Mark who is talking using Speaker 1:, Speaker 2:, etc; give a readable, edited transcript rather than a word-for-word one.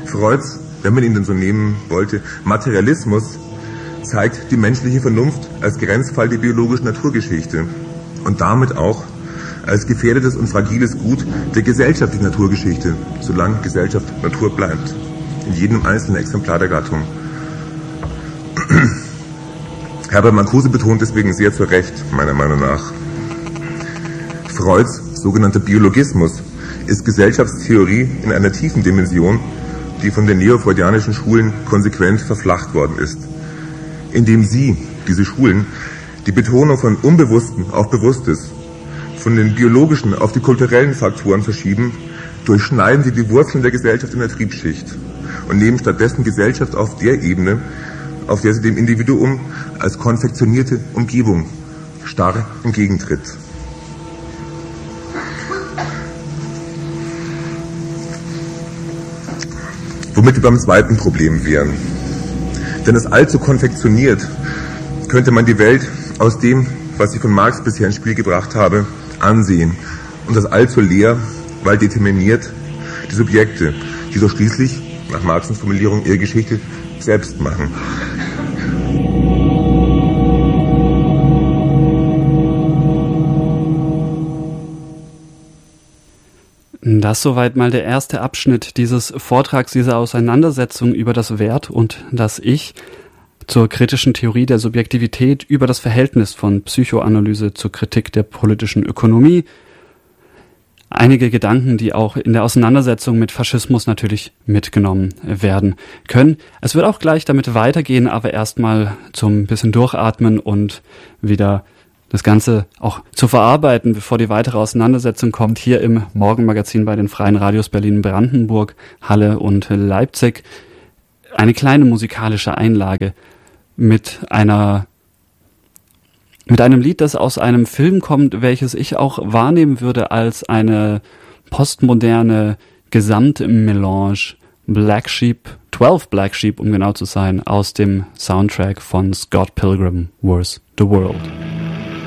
Speaker 1: Freuds, wenn man ihn denn so nehmen wollte, Materialismus zeigt die menschliche Vernunft als Grenzfall der biologischen Naturgeschichte und damit auch als gefährdetes und fragiles Gut der gesellschaftlichen Naturgeschichte, solange Gesellschaft Natur bleibt, in jedem einzelnen Exemplar der Gattung. Herbert Marcuse betont deswegen sehr zu Recht, meiner Meinung nach, Freuds sogenannter Biologismus ist Gesellschaftstheorie in einer tiefen Dimension, die von den neofreudianischen Schulen konsequent verflacht worden ist, indem sie, diese Schulen, die Betonung von Unbewussten auf Bewusstes, von den biologischen auf die kulturellen Faktoren verschieben, durchschneiden sie die Wurzeln der Gesellschaft in der Triebschicht und nehmen stattdessen Gesellschaft auf der Ebene, auf der sie dem Individuum als konfektionierte Umgebung starr entgegentritt. Womit wir beim zweiten Problem wären. Denn es allzu konfektioniert könnte man die Welt aus dem, was ich von Marx bisher ins Spiel gebracht habe, ansehen. Und das allzu leer, weil determiniert, die Subjekte, die doch schließlich, nach Marxens Formulierung, ihre Geschichte selbst machen.
Speaker 2: Das soweit mal der erste Abschnitt dieses Vortrags, dieser Auseinandersetzung über das Wert und das Ich zur kritischen Theorie der Subjektivität, über das Verhältnis von Psychoanalyse zur Kritik der politischen Ökonomie. Einige Gedanken, die auch in der Auseinandersetzung mit Faschismus natürlich mitgenommen werden können. Es wird auch gleich damit weitergehen, aber erstmal zum bisschen Durchatmen und wieder das Ganze auch zu verarbeiten, bevor die weitere Auseinandersetzung kommt, hier im Morgenmagazin bei den Freien Radios Berlin-Brandenburg, Halle und Leipzig. Eine kleine musikalische Einlage mit einem Lied, das aus einem Film kommt, welches ich auch wahrnehmen würde als eine postmoderne Gesamtmelange. Black Sheep, 12 Black Sheep, um genau zu sein, aus dem Soundtrack von Scott Pilgrim vs. The World.